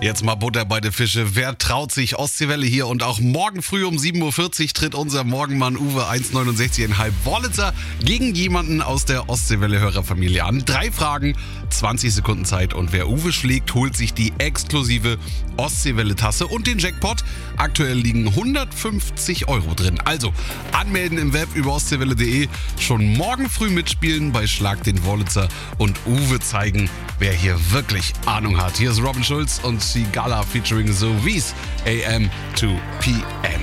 Jetzt mal Butter bei den Fische. Wer traut sich? Ostseewelle hier und auch morgen früh um 7.40 Uhr tritt unser Morgenmann Uwe 1,69,5 Wollitzer gegen jemanden aus der Ostseewelle-Hörerfamilie an. 3 Fragen, 20 Sekunden Zeit und wer Uwe schlägt, holt sich die exklusive Ostseewelle-Tasse und den Jackpot. Aktuell liegen 150 € drin. Also anmelden im Web über ostseewelle.de. Schon morgen früh mitspielen bei Schlag den Wollitzer und Uwe zeigen, wer hier wirklich Ahnung hat. Hier ist Robin Schulz und die Gala featuring The Wies AM to PM.